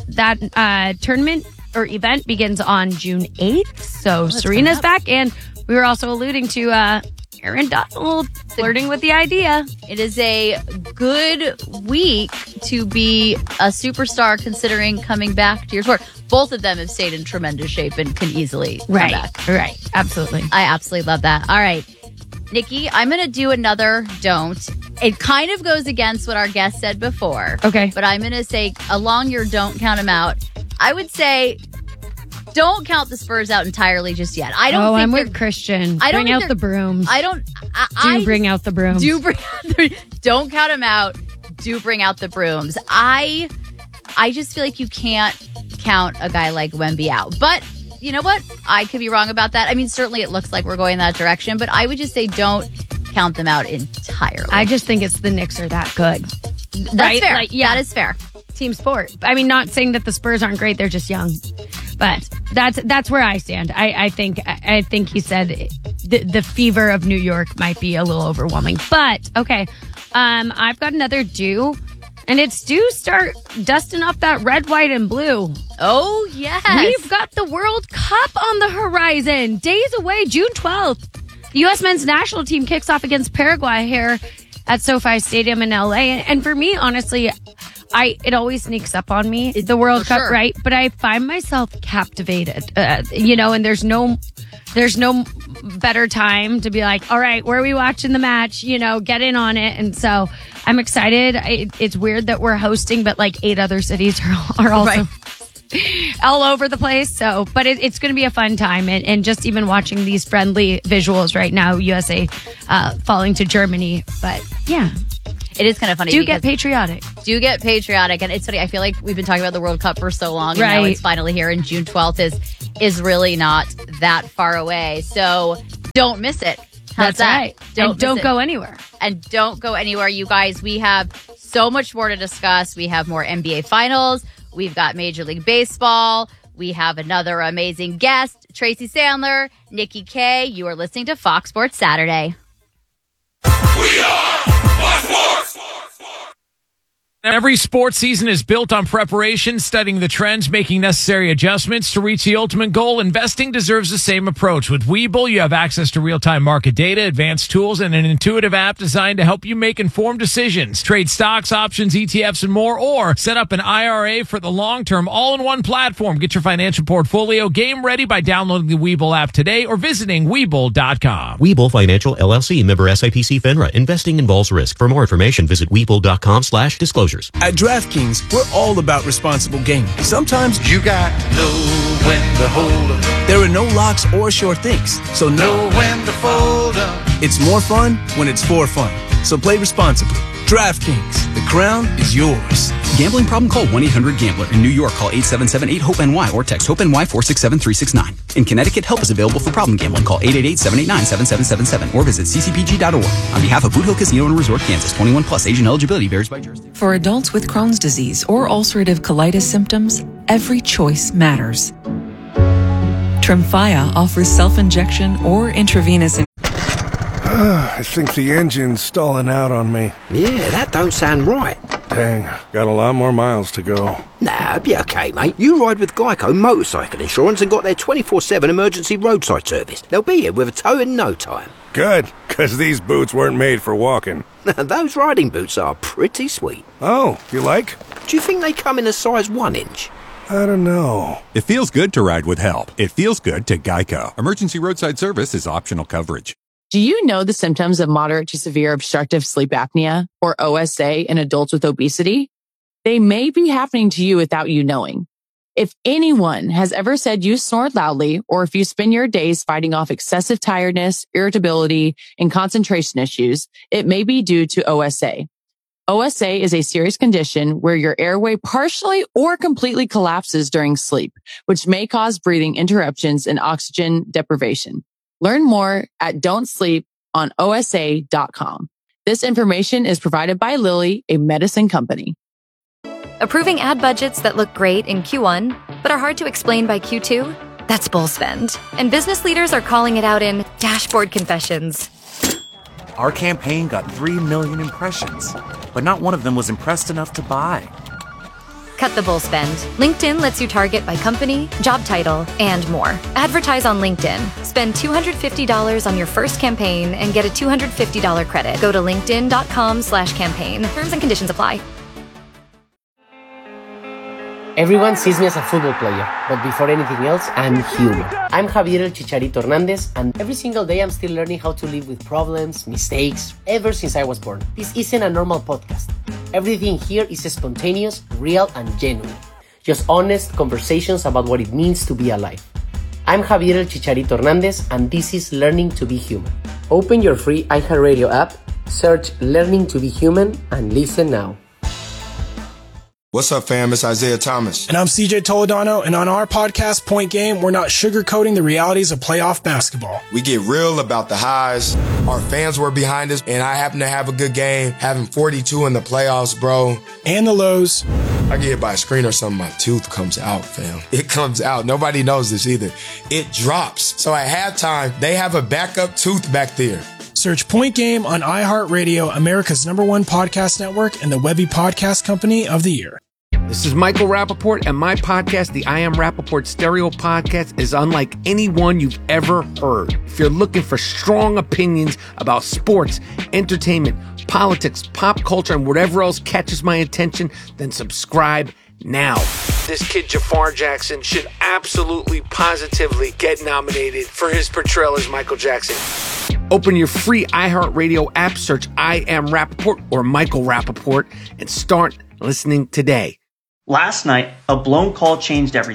S9: that tournament or event begins on June 8th. So Serena's back, and we were also alluding to Aaron Donald flirting with the idea.
S8: It is a good week to be a superstar considering coming back to your sport. Both of them have stayed in tremendous shape and can easily come back.
S9: Right. Absolutely.
S8: I absolutely love that. All right, Nikki, I'm going to do another don't. It kind of goes against what our guest said before.
S9: Okay.
S8: But I'm going to say, along your don't count them out, I would say don't count the Spurs out entirely just yet. I don't.
S9: I'm with Christian. Bring out the brooms. Bring out the brooms.
S8: Don't count them out. Do bring out the brooms. I just feel like you can't count a guy like Wemby out. But you know what? I could be wrong about that. I mean, certainly it looks like we're going that direction. But I would just say don't count them out entirely.
S9: I just think it's the Knicks are that good.
S8: That's fair. That is fair.
S9: Team sport. I mean, not saying that the Spurs aren't great. They're just young. But that's where I stand. I think he said the fever of New York might be a little overwhelming. But okay, I've got another do, and it's do start dusting off that red, white, and blue.
S8: Oh yes,
S9: we've got the World Cup on the horizon. Days away, June 12th. The U.S. men's national team kicks off against Paraguay here at SoFi Stadium in L.A. And for me, honestly, it always sneaks up on me, the World Cup, right? But I find myself captivated, and there's no better time to be like, all right, where are we watching the match? Get in on it. And so I'm excited. It's weird that we're hosting, but like 8 other cities are also all over the place. So, but it's going to be a fun time. And just even watching these friendly visuals right now, USA falling to Germany. But yeah.
S8: It is kind of funny.
S9: Do get patriotic.
S8: And it's funny. I feel like we've been talking about the World Cup for so long. And now it's finally here, and June 12th is really not that far away. So don't miss it. How's
S9: That's
S8: that?
S9: right. Don't go anywhere.
S8: And don't go anywhere, you guys. We have so much more to discuss. We have more NBA Finals. We've got Major League Baseball. We have another amazing guest, Tracy Sandler, Nikki K. You are listening to Fox Sports Saturday.
S16: We are Fox Sports.
S1: Every sports season is built on preparation, studying the trends, making necessary adjustments to reach the ultimate goal. Investing deserves the same approach. With Webull, you have access to real-time market data, advanced tools, and an intuitive app designed to help you make informed decisions. Trade stocks, options, ETFs, and more, or set up an IRA for the long term, all in one platform. Get your financial portfolio game ready by downloading the Webull app today or visiting Webull.com.
S2: Webull Financial LLC, member SIPC FINRA. Investing involves risk. For more information, visit Webull.com/disclosures.
S11: At DraftKings, we're all about responsible gaming. Sometimes you got to know when to hold up. There are no locks or sure things, so know when to fold up. It's more fun when it's for fun. So play responsibly. DraftKings, the crown is yours.
S14: Gambling problem? Call 1-800-GAMBLER. In New York, call 877-8-HOPE-NY or text HOPE-NY 467-369. In Connecticut, help is available for problem gambling. Call 888-789-7777 or visit ccpg.org. On behalf of Boot Hill Casino and Resort, Kansas, 21 plus, age and eligibility varies by jurisdiction.
S15: For adults with Crohn's disease or ulcerative colitis symptoms, every choice matters. Tremfya offers self-injection or intravenous.
S17: I think the engine's stalling out on me.
S18: Yeah, that don't sound right.
S17: Dang, got a lot more miles to go.
S18: Nah, be okay, mate. You ride with Geico Motorcycle Insurance and got their 24/7 emergency roadside service. They'll be here with a tow in no time.
S17: Good, because these boots weren't made for walking.
S18: Those riding boots are pretty sweet.
S17: Oh, you like?
S18: Do you think they come in a size 1 inch?
S17: I don't know.
S6: It feels good to ride with help. It feels good to Geico. Emergency roadside service is optional coverage.
S7: Do you know the symptoms of moderate to severe obstructive sleep apnea, or OSA, in adults with obesity? They may be happening to you without you knowing. If anyone has ever said you snored loudly, or if you spend your days fighting off excessive tiredness, irritability, and concentration issues, it may be due to OSA. OSA is a serious condition where your airway partially or completely collapses during sleep, which may cause breathing interruptions and oxygen deprivation. Learn more at don'tsleeponosa.com. This information is provided by Lilly, a medicine company.
S12: Approving ad budgets that look great in Q1, but are hard to explain by Q2? That's bull spend. And business leaders are calling it out in dashboard confessions.
S13: Our campaign got 3 million impressions, but not one of them was impressed enough to buy.
S12: Cut the bull spend. LinkedIn lets you target by company, job title, and more. Advertise on LinkedIn. Spend $250 on your first campaign and get a $250 credit. Go to linkedin.com/campaign. Terms and conditions apply.
S3: Everyone sees me as a football player, but before anything else, I'm human. I'm Javier El Chicharito Hernandez, and every single day I'm still learning how to live with problems, mistakes, ever since I was born. This isn't a normal podcast. Everything here is spontaneous, real, and genuine. Just honest conversations about what it means to be alive. I'm Javier El Chicharito Hernandez, and this is Learning to be Human. Open your free iHeartRadio app, search Learning to be Human, and listen now.
S23: What's up, fam? It's Isaiah Thomas.
S11: And I'm CJ Toledano, and on our podcast, Point Game, we're not sugarcoating the realities of playoff basketball.
S23: We get real about the highs. Our fans were behind us, and I happen to have a good game, having 42 in the playoffs, bro.
S11: And the lows.
S23: I get hit by a screen or something, my tooth comes out, fam. It comes out. Nobody knows this either. It drops. So at halftime, they have a backup tooth back there.
S11: Search Point Game on iHeartRadio, America's #1 podcast network, and the Webby Podcast Company of the Year.
S5: This is Michael Rappaport, and my podcast, the I Am Rappaport Stereo Podcast, is unlike any one you've ever heard. If you're looking for strong opinions about sports, entertainment, politics, pop culture, and whatever else catches my attention, then subscribe now. This kid Jafar Jackson should absolutely, positively get nominated for his portrayal as Michael Jackson. Open your free iHeartRadio app, search I Am Rappaport or Michael Rappaport, and start listening today.
S24: Last night, a blown call changed everything.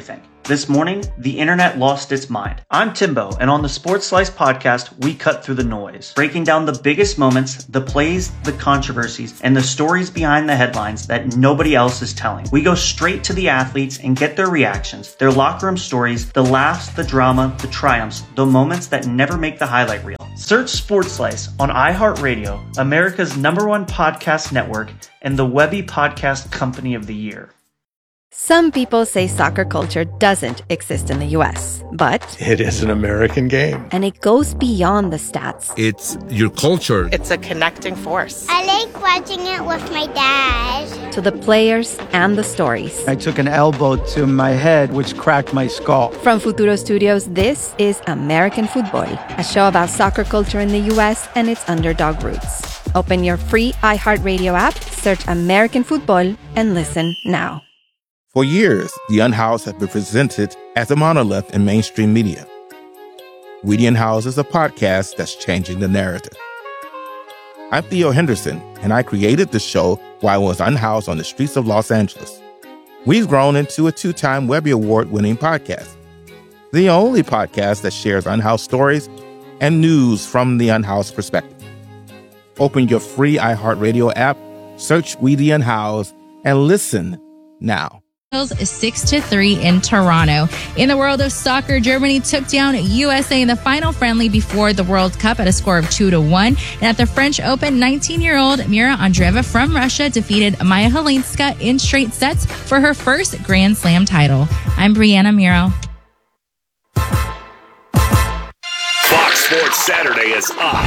S24: This morning, the internet lost its mind. I'm Timbo, and on the Sports Slice podcast, we cut through the noise, breaking down the biggest moments, the plays, the controversies, and the stories behind the headlines that nobody else is telling. We go straight to the athletes and get their reactions, their locker room stories, the laughs, the drama, the triumphs, the moments that never make the highlight reel. Search Sports Slice on iHeartRadio, America's #1 podcast network, and the Webby Podcast Company of the Year.
S4: Some people say soccer culture doesn't exist in the U.S., but
S26: It is an American game.
S4: and it goes beyond the stats.
S26: It's your culture.
S19: It's a connecting force.
S20: I like watching it with my dad.
S4: To the players and the stories.
S21: I took an elbow to my head, which cracked my skull.
S4: From Futuro Studios, this is American Football, a show about soccer culture in the U.S. and its underdog roots. Open your free iHeartRadio app, search American Football, and listen now.
S22: For years, The Unhoused have been presented as a monolith in mainstream media. We The Unhoused is a podcast that's changing the narrative. I'm Theo Henderson, and I created the show while I was unhoused on the streets of Los Angeles. We've grown into a 2-time Webby Award-winning podcast, the only podcast that shares unhoused stories and news from the unhoused perspective. Open your free iHeartRadio app, search We The Unhoused, and listen now.
S25: 6-3 in Toronto. In the world of soccer, Germany took down USA in the final friendly before the World Cup at a score of 2-1. And at the French Open, 19-year-old Mira Andreeva from Russia defeated Maya Halinska in straight sets for her first Grand Slam title. I'm Brianna Miro.
S16: Fox Sports Saturday is on.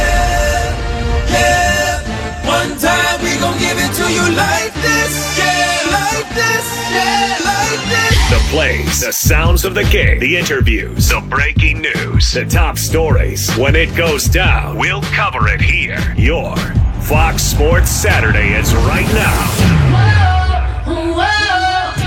S27: One time we gon' give it to you like this, yeah, like this, yeah, like this.
S16: The plays, the sounds of the game, the interviews, the breaking news, the top stories. When it goes down, we'll cover it here. Your Fox Sports Saturday is right now.
S27: Whoa, whoa.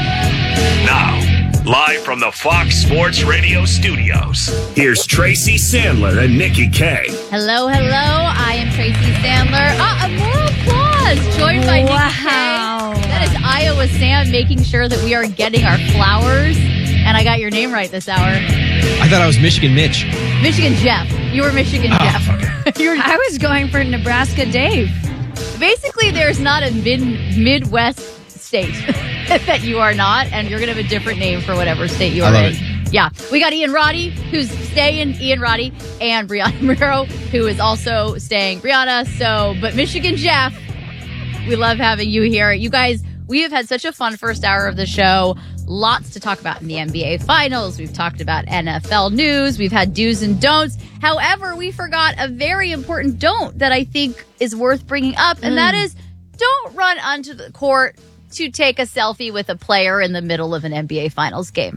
S16: Now, live from the Fox Sports Radio studios, here's Tracy Sandler and Nikki K.
S8: Hello, hello. I am Tracy Sandler. More applause. Joined by Nikki K. That is Iowa Sam making sure that we are getting our flowers. And I got your name right this hour.
S28: I thought I was Michigan Mitch.
S8: Michigan Jeff. You were Michigan Jeff.
S9: I was going for Nebraska Dave.
S8: Basically, there's not a Midwest state that you are not, and you're going to have a different name for whatever state you are in. Yeah. We got Ian Roddy, who's staying, Ian Roddy, and Brianna Miro, who is also staying. Brianna, but Michigan Jeff, we love having you here. You guys, we have had such a fun first hour of the show. Lots to talk about in the NBA Finals. We've talked about NFL news. We've had do's and don'ts. However, we forgot a very important don't that I think is worth bringing up, and that is don't run onto the court to take a selfie with a player in the middle of an NBA Finals game.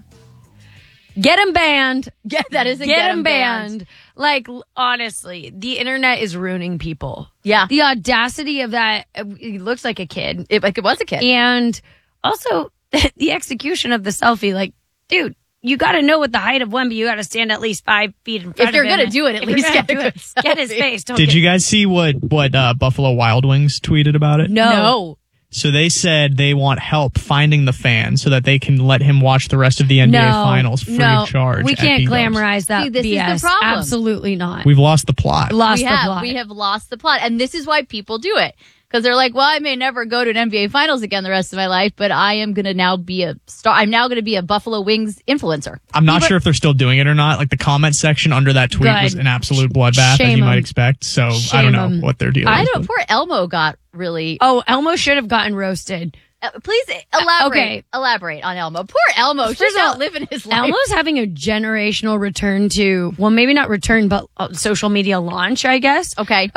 S9: Get him banned.
S8: That is a
S9: get him banned. Like, honestly, the internet is ruining people.
S8: Yeah.
S9: The audacity of that. It looks like a kid.
S8: It was a kid.
S9: And also the execution of the selfie. Like, dude, you got to know with the height of Wemby, you got to stand at least 5 feet in front of him.
S8: If you're going to do it, at least
S9: get his face.
S1: Did you guys see what Buffalo Wild Wings tweeted about it?
S8: No.
S1: So they said they want help finding the fan so that they can let him watch the rest of the NBA Finals free of charge.
S9: We can't glamorize that.
S8: See, this
S9: BS.
S8: is the problem.
S9: Absolutely not.
S1: We've lost the plot.
S8: We have lost the plot. And this is why people do it. Because they're like, well, I may never go to an NBA Finals again the rest of my life, but I am going to now be a star. I'm now going to be a Buffalo Wings influencer.
S1: I'm not sure if they're still doing it or not. Like, the comment section under that tweet was an absolute bloodbath, as you might expect. So I don't know what they're doing.
S8: I don't. Poor Elmo got really.
S9: Oh, Elmo should have gotten roasted.
S8: Please elaborate.
S9: Okay.
S8: Elaborate on Elmo. Poor Elmo. She's not living his life.
S9: Elmo's having a generational return to, well, maybe not return, but social media launch, I guess.
S8: Okay.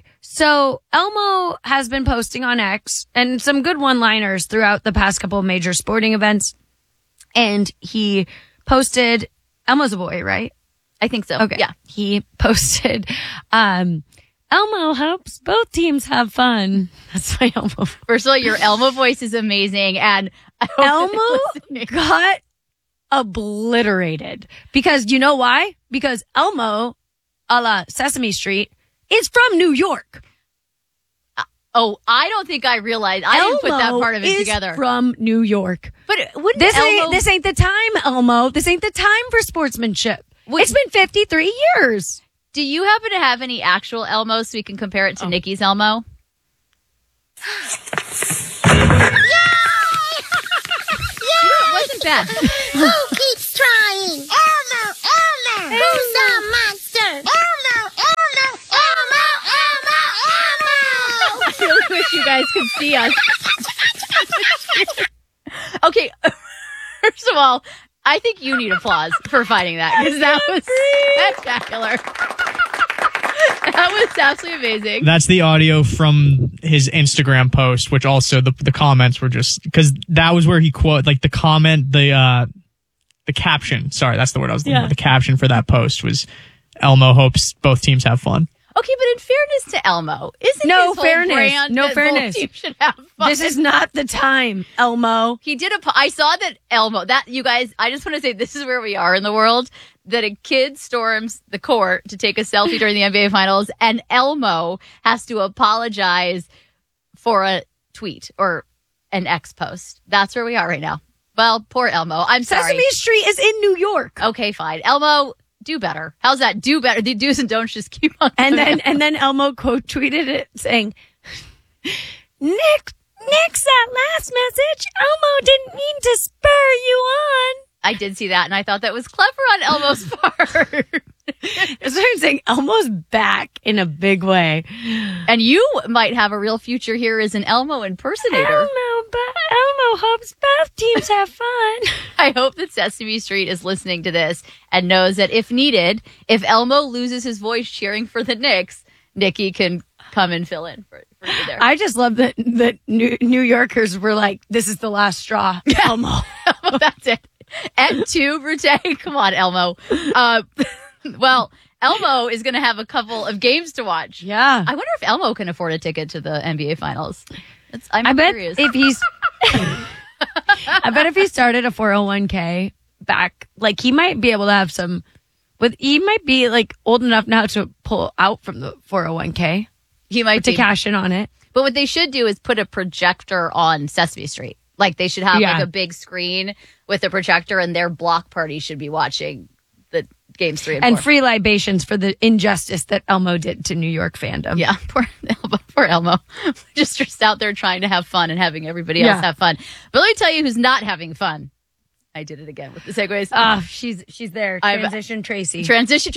S9: So Elmo has been posting on X and some good one-liners throughout the past couple of major sporting events. And he posted, Elmo's a boy, right?
S8: I think so.
S9: Okay.
S8: Yeah.
S9: He posted, Elmo helps both teams have fun. That's my Elmo.
S8: First of all, your Elmo voice is amazing. And I hope
S9: Elmo got obliterated. Because you know why? Because Elmo, a la Sesame Street, is from New York.
S8: Oh, I don't think I realized. I didn't put that part of it together.
S9: From New York.
S8: But wouldn't
S9: this ain't the time, Elmo. This ain't the time for sportsmanship. It's been 53 years.
S8: Do you happen to have any actual Elmo so we can compare it to Nikki's Elmo? It wasn't bad.
S20: Who keeps trying? Elmo, Elmo. Who's the monster? Elmo, Elmo, Elmo, Elmo, Elmo.
S8: I really wish you guys could see us. Okay, first of all, I think you need applause for finding that because that was spectacular. That was absolutely amazing.
S2: That's the audio from his Instagram post, which also the comments were just because that was where he quote like the comment, the caption. Sorry, that's the word I was looking for. The caption for that post was Elmo hopes both teams have fun.
S8: Okay, but in fairness to Elmo, isn't his whole brand that both teams should have fun?
S9: This is not the time, Elmo.
S8: He did I saw that Elmo, that you guys, I just want to say this is where we are in the world, that a kid storms the court to take a selfie during the NBA Finals, and Elmo has to apologize for a tweet or an X post. That's where we are right now. Well, poor Elmo. I'm sorry.
S9: Sesame Street is in New York.
S8: Okay, fine. Elmo, do better. How's that? Do better. The do's and don'ts just keep on.
S9: And then Elmo quote tweeted it saying, Nick's that last message. Elmo didn't mean to spur you on.
S8: I did see that, and I thought that was clever on Elmo's part.
S9: That's what I'm saying. Elmo's back in a big way.
S8: And you might have a real future here as an Elmo impersonator.
S9: Elmo hopes both teams have fun.
S8: I hope that Sesame Street is listening to this and knows that if needed, if Elmo loses his voice cheering for the Knicks, Nikki can come and fill in for you there.
S9: I just love that New Yorkers were like, this is the last straw, Elmo.
S8: That's it. And two, Brute. Come on, Elmo. Well, Elmo is going to have a couple of games to watch.
S9: Yeah.
S8: I wonder if Elmo can afford a ticket to the NBA Finals.
S9: I bet if he started a 401k back, like he might be able to have some, but he might be like old enough now to pull out from the 401k.
S8: He might
S9: to cash in on it.
S8: But what they should do is put a projector on Sesame Street. Like they should have like a big screen with a projector, and their block party should be watching the games 3 and 4.
S9: And free libations for the injustice that Elmo did to New York fandom.
S8: Yeah, poor Elmo. Just out there trying to have fun and having everybody else have fun. But let me tell you who's not having fun. I did it again with the segues.
S9: She's there. Transition Tracy.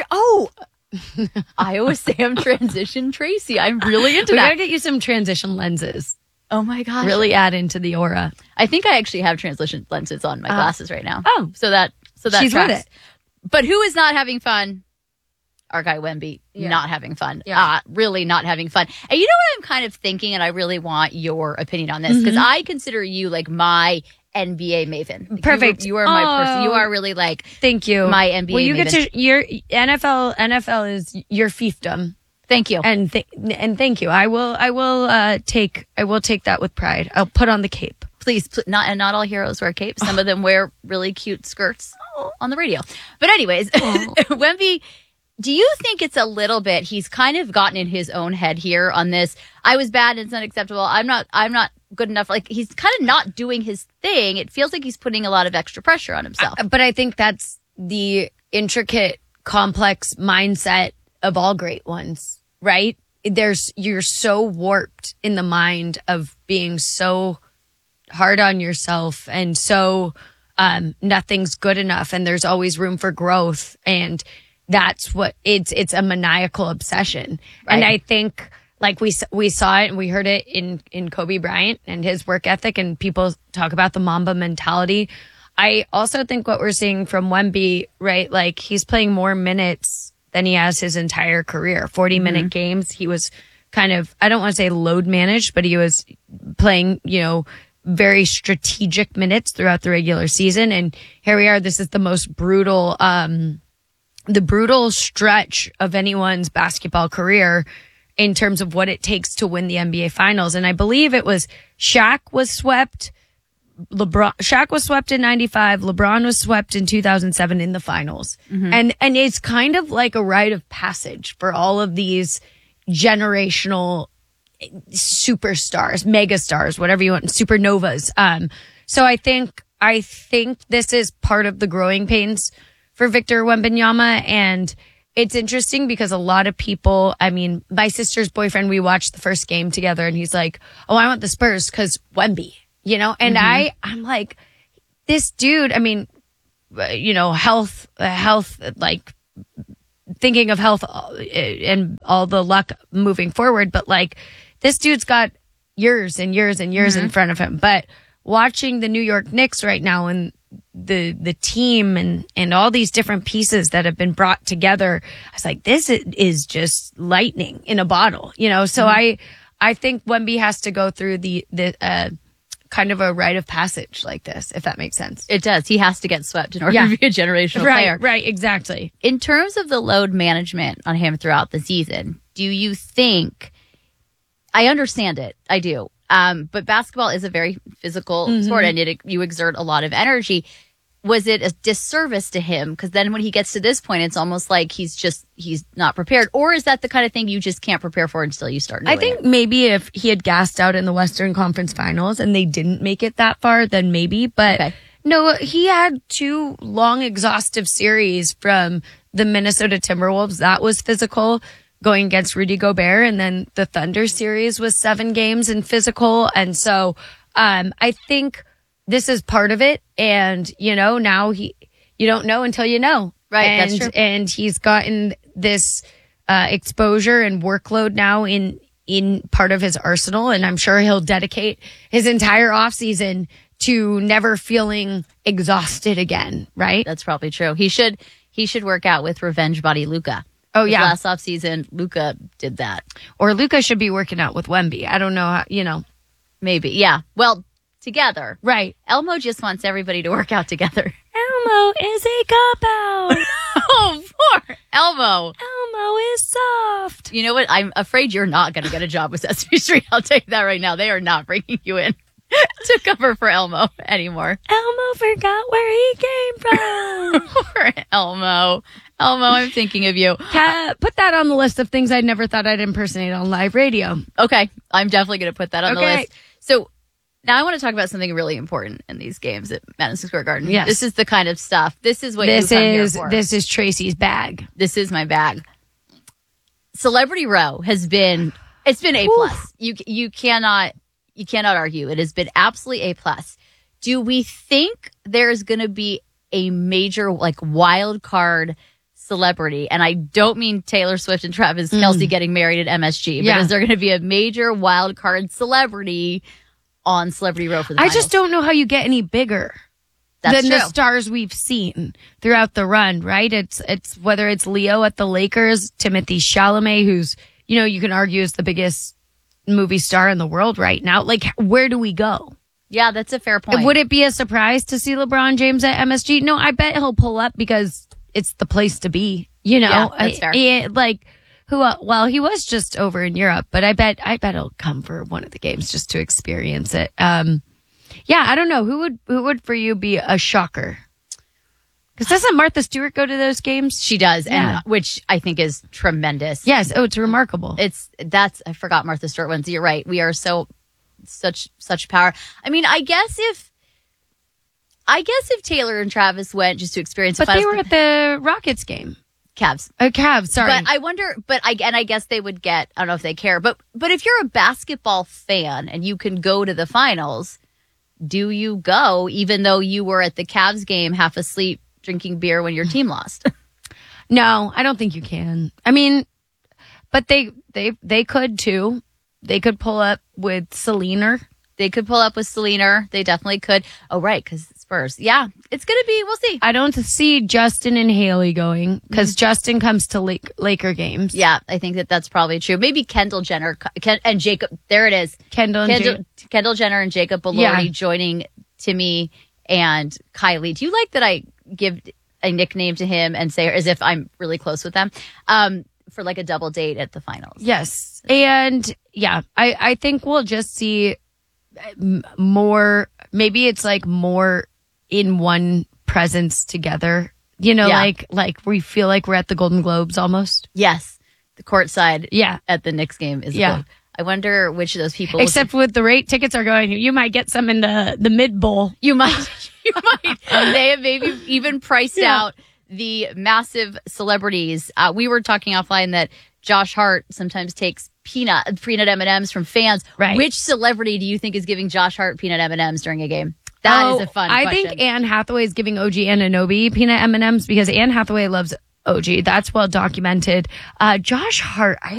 S8: I always say I'm Transition Tracy. I'm really into
S9: We
S8: that.
S9: gotta get you some transition lenses.
S8: Oh my gosh.
S9: Really add into the aura.
S8: I think I actually have transition lenses on my glasses right now.
S9: Oh.
S8: So that
S9: she's
S8: tracks.
S9: with it.
S8: But who is not having fun? Our guy Wemby, not having fun. Really not having fun. And you know what I'm kind of thinking, and I really want your opinion on this, because I consider you like my NBA maven. Like,
S9: Perfect.
S8: You are my person. You are really like,
S9: thank you,
S8: my NBA
S9: Well, you
S8: maven.
S9: get to your NFL is your fiefdom.
S8: Thank you.
S9: And thank you. I will take that with pride. I'll put on the cape.
S8: Please, not all heroes wear capes. Some of them wear really cute skirts on the radio. But anyways, Wemby, do you think it's a little bit, he's kind of gotten in his own head here on this, I was bad and it's unacceptable, I'm not good enough. Like, he's kind of not doing his thing. It feels like he's putting a lot of extra pressure on himself.
S9: But I think that's the intricate, complex mindset of all great ones, right? You're so warped in the mind of being so hard on yourself and so nothing's good enough and there's always room for growth, and that's what it's a maniacal obsession. Right. And I think like we saw it and we heard it in Kobe Bryant and his work ethic, and people talk about the Mamba mentality. I also think what we're seeing from Wemby, right? Like he's playing more minutes than he has his entire career. 40-minute games. He was kind of, I don't want to say load managed, but he was playing, very strategic minutes throughout the regular season. And here we are. This is the most brutal, the brutal stretch of anyone's basketball career in terms of what it takes to win the NBA Finals. And I believe it was Shaq was swept in 95. LeBron was swept in 2007 in the finals. And it's kind of like a rite of passage for all of these generational superstars, megastars, whatever you want, supernovas. So I think this is part of the growing pains for Victor Wembanyama. And it's interesting because a lot of people, I mean, my sister's boyfriend, we watched the first game together and he's like, oh, I want the Spurs because Wemby, you know? And I'm like, this dude, I mean, you know, health, like thinking of health and all the luck moving forward. But like, this dude's got years and years and years in front of him. But watching the New York Knicks right now and the team and all these different pieces that have been brought together, I was like, this is just lightning in a bottle, you know? So I think Wemby has to go through the kind of a rite of passage like this, if that makes sense.
S8: It does. He has to get swept in order to be a generational player.
S9: Right, exactly.
S8: In terms of the load management on him throughout the season, do you think, I understand it, I do, but basketball is a very physical sport and you exert a lot of energy. Was it a disservice to him? Because then when he gets to this point, it's almost like he's not prepared. Or is that the kind of thing you just can't prepare for until you start doing
S9: I think maybe if he had gassed out in the Western Conference Finals and they didn't make it that far, then maybe. But no, he had 2 long, exhaustive series from the Minnesota Timberwolves. That was physical, going against Rudy Gobert. And then the Thunder series was 7 games and physical. And so I think this is part of it. And, you know, now you don't know until you know.
S8: Right.
S9: And,
S8: that's true.
S9: And he's gotten this exposure and workload now in part of his arsenal. And I'm sure he'll dedicate his entire offseason to never feeling exhausted again. Right.
S8: That's probably true. He should work out with revenge body Luka.
S9: Oh, yeah.
S8: Last offseason, Luka did that.
S9: Or Luka should be working out with Wemby. I don't know how, you know.
S8: Maybe. Yeah. Well, together.
S9: Right.
S8: Elmo just wants everybody to work out together.
S9: Elmo is a cop-out.
S8: Oh, poor Elmo.
S9: Elmo is soft.
S8: You know what? I'm afraid you're not going to get a job with Sesame Street. I'll tell you that right now. They are not bringing you in to cover for Elmo anymore.
S9: Elmo forgot where he came from.
S8: Poor Elmo. Elmo, I'm thinking of you.
S9: Put that on the list of things I never thought I'd impersonate on live radio.
S8: Okay. I'm definitely going to put that on the list. So now I want to talk about something really important in these games at Madison Square Garden.
S9: Yes.
S8: This is the kind of stuff. This is what you come here for.
S9: This is Tracy's bag.
S8: This is my bag. Celebrity Row has been, it's been A+. You cannot argue. It has been absolutely A+. Do we think there's going to be a major like wild card celebrity? And I don't mean Taylor Swift and Travis Kelce getting married at MSG, but is there going to be a major wild card celebrity on Celebrity Row for the finals?
S9: I just don't know how you get any bigger than the stars we've seen throughout the run, right? It's whether it's Leo at the Lakers, Timothée Chalamet, who's, you know, you can argue is the biggest movie star in the world right now. Like, where do we go?
S8: Yeah, that's a fair point.
S9: Would it be a surprise to see LeBron James at MSG? No, I bet he'll pull up because it's the place to be, you know?
S8: Yeah, that's fair.
S9: Like, well, he was just over in Europe, but I bet he'll come for one of the games just to experience it. Yeah, I don't know. Who would for you be a shocker? Because doesn't Martha Stewart go to those games?
S8: She does, and which I think is tremendous.
S9: Yes. Oh, it's remarkable.
S8: I forgot Martha Stewart wins. You're right. We are such power. I mean, I guess if Taylor and Travis went just to experience,
S9: but they were at the Rockets game.
S8: Cavs.
S9: Cavs, sorry.
S8: But I wonder, I guess they would get, I don't know if they care, but if you're a basketball fan and you can go to the finals, do you go even though you were at the Cavs game half asleep drinking beer when your team lost?
S9: No, I don't think you can. I mean, but they could too. They could pull up with Selena.
S8: They could pull up with Selena. They definitely could. Oh, right, because Spurs. Yeah, it's going to be, we'll see.
S9: I don't see Justin and Haley going because Justin comes to Laker games.
S8: Yeah, I think that's probably true. Maybe Kendall Jenner and Jacob. There it is. Kendall Jenner and Jacob Elordi joining Timmy and Kylie. Do you like that I give a nickname to him and say as if I'm really close with them? For like a double date at the finals.
S9: Yes. And yeah, I think we'll just see more, maybe it's like more in one presence together, you know, like we feel like we're at the Golden Globes almost.
S8: Yes. The courtside at the Knicks game is I wonder which of those people.
S9: Except with the rate tickets are going, you might get some in the mid bowl.
S8: You might. They have maybe even priced out the massive celebrities. We were talking offline that Josh Hart sometimes takes peanut M&Ms from fans.
S9: Right.
S8: Which celebrity do you think is giving Josh Hart peanut M&Ms during a game? That is a fun question.
S9: I think Anne Hathaway is giving OG Anunoby peanut M&Ms because Anne Hathaway loves OG. That's well documented. Josh Hart,